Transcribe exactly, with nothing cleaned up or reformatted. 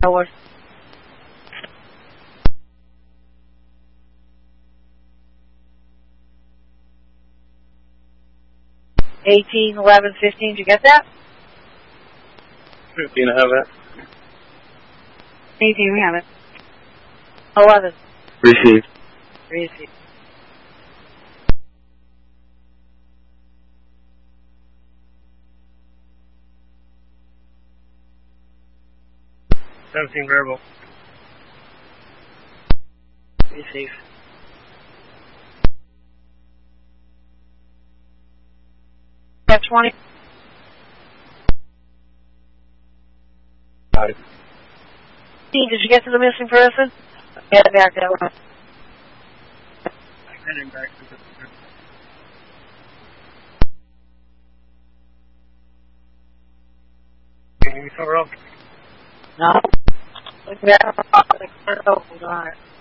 Howard. eighteen, eleven, fifteen, did you get that? fifteen, I have that. eighteen, we have it. eleven. Received. Received. seventeen, variable. Receive. twenty. Got it. Did you get to the missing person? Get it back that way. I'm heading back to the... Can you cover up? No. Look at that. Hold on.